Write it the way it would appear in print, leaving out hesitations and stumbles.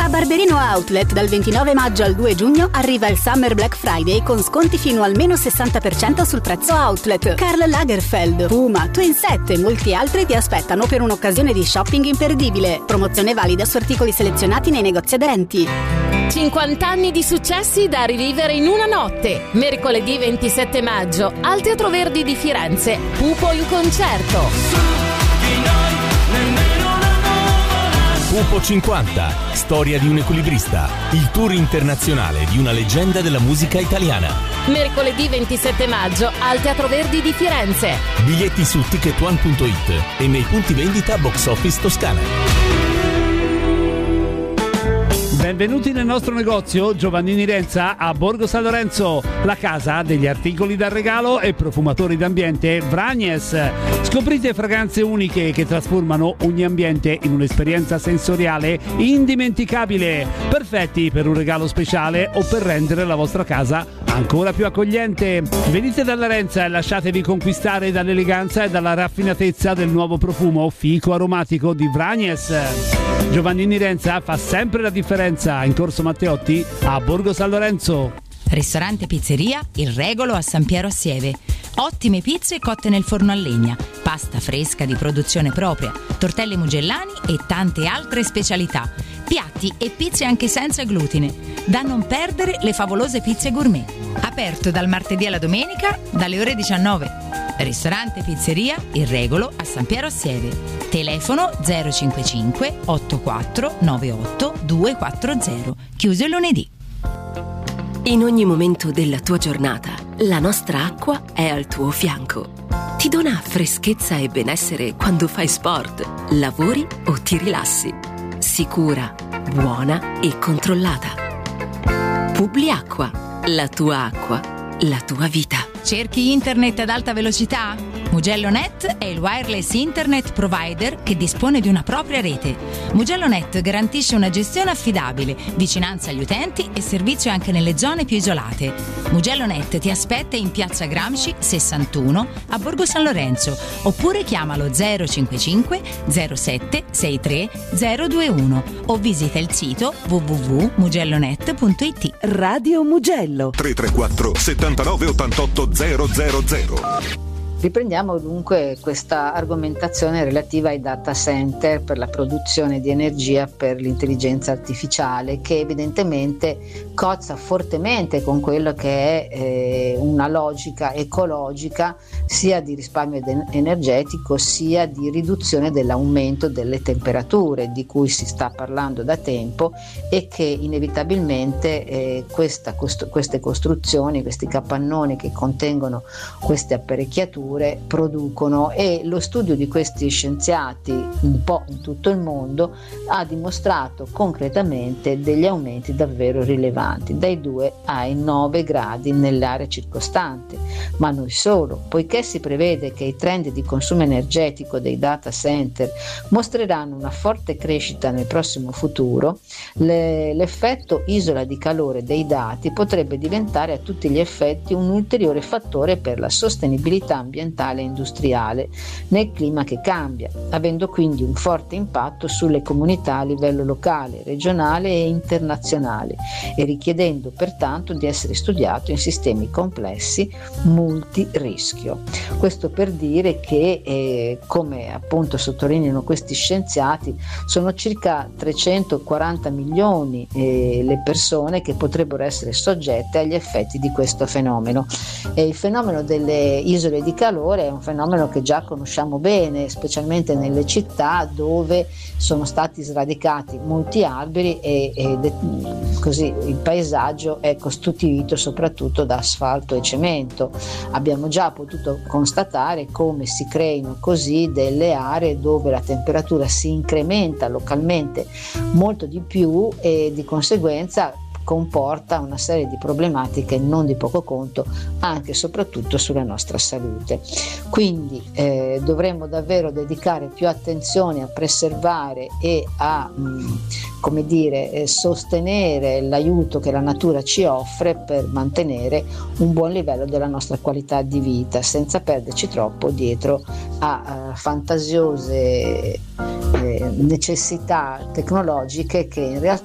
A Barberino Outlet dal 29 maggio al 2 giugno arriva il Summer Black Friday con sconti fino al meno 60% sul prezzo outlet. Karl Lagerfeld, Puma, Twin Set e molti altri ti aspettano per un'occasione di shopping imperdibile. Promozione valida su articoli selezionati nei negozi aderenti. 50 anni di successi da rivivere in una notte. Mercoledì 27 maggio al Teatro Verdi di Firenze. Pupo in concerto. Pupo 50, storia di un equilibrista, il tour internazionale di una leggenda della musica italiana. Mercoledì 27 maggio al Teatro Verdi di Firenze. Biglietti su ticketone.it e nei punti vendita Box Office Toscana. Benvenuti nel nostro negozio Giovannini Renza a Borgo San Lorenzo, la casa degli articoli da regalo e profumatori d'ambiente Vragnes. Scoprite fragranze uniche che trasformano ogni ambiente in un'esperienza sensoriale indimenticabile, perfetti per un regalo speciale o per rendere la vostra casa ancora più accogliente. Venite dalla Renza e lasciatevi conquistare dall'eleganza e dalla raffinatezza del nuovo profumo fico aromatico di Vragnes. Giovannini Renza fa sempre la differenza in Corso Matteotti a Borgo San Lorenzo. Ristorante Pizzeria Il Regolo a San Piero a Sieve. Ottime pizze cotte nel forno a legna, pasta fresca di produzione propria, tortelli mugellani e tante altre specialità. Piatti e pizze anche senza glutine. Da non perdere le favolose pizze gourmet. Aperto dal martedì alla domenica dalle ore 19. Ristorante Pizzeria Il Regolo a San Piero a Sieve. Telefono 055 84 98 240. Chiuso il lunedì. In ogni momento della tua giornata, la nostra acqua è al tuo fianco. Ti dona freschezza e benessere quando fai sport, lavori o ti rilassi. Sicura, buona e controllata. Publiacqua, la tua acqua, la tua vita. Cerchi internet ad alta velocità? Mugello.net è il wireless internet provider che dispone di una propria rete. Mugello.net garantisce una gestione affidabile, vicinanza agli utenti e servizio anche nelle zone più isolate. Mugello.net ti aspetta in Piazza Gramsci 61 a Borgo San Lorenzo oppure chiamalo 055 07 63 021 o visita il sito www.mugellonet.it. Radio Mugello 334 79 88 000. Riprendiamo dunque questa argomentazione relativa ai data center per la produzione di energia per l'intelligenza artificiale, che evidentemente cozza fortemente con quello che è una logica ecologica sia di risparmio energetico sia di riduzione dell'aumento delle temperature di cui si sta parlando da tempo e che inevitabilmente queste costruzioni, questi capannoni che contengono queste apparecchiature producono, e lo studio di questi scienziati un po' in tutto il mondo ha dimostrato concretamente degli aumenti davvero rilevanti, dai 2 ai 9 gradi nell'area circostante. Ma non solo, poiché si prevede che i trend di consumo energetico dei data center mostreranno una forte crescita nel prossimo futuro, l'effetto isola di calore dei dati potrebbe diventare a tutti gli effetti un ulteriore fattore per la sostenibilità ambientale e industriale nel clima che cambia, avendo quindi un forte impatto sulle comunità a livello locale, regionale e internazionale, e richiedendo pertanto di essere studiato in sistemi complessi multirischio. Questo per dire che, come appunto sottolineano questi scienziati, sono circa 340 milioni le persone che potrebbero essere soggette agli effetti di questo fenomeno. E il fenomeno delle isole di calore è un fenomeno che già conosciamo bene, specialmente nelle città dove sono stati sradicati molti alberi e così il paesaggio è costituito soprattutto da asfalto e cemento. Abbiamo già potuto constatare come si creino così delle aree dove la temperatura si incrementa localmente molto di più e di conseguenza comporta una serie di problematiche non di poco conto anche e soprattutto sulla nostra salute. Quindi dovremmo davvero dedicare più attenzione a preservare e a sostenere l'aiuto che la natura ci offre per mantenere un buon livello della nostra qualità di vita, senza perderci troppo dietro a fantasiose necessità tecnologiche che in realtà